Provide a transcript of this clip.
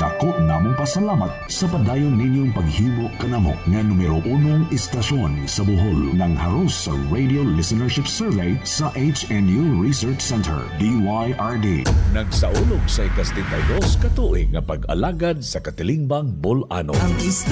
Dako namong pasalamat sa padayon ninyong paghimo kanamo nga numero 1 istasyon sa Bohol ng haros sa Radio Listenership Survey sa HNU Research Center, DYRD. Nagsaulog sa ika-72 katuig nga pag-alagad sa Katilingbang Bol-ano.